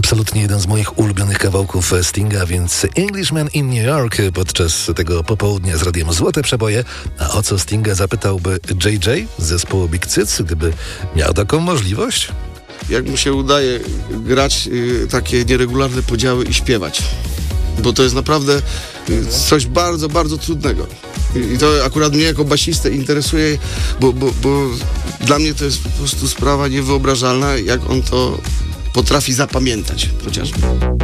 absolutnie jeden z moich ulubionych kawałków Stinga, więc Englishman in New York podczas tego popołudnia z radiem Złote Przeboje. A o co Stinga zapytałby JJ z zespołu Big Cyc, gdyby miał taką możliwość? Jak mu się udaje grać takie nieregularne podziały i śpiewać. Bo to jest naprawdę coś bardzo, bardzo trudnego. I to akurat mnie jako basistę interesuje, bo dla mnie to jest po prostu sprawa niewyobrażalna, jak on to potrafi zapamiętać chociażby.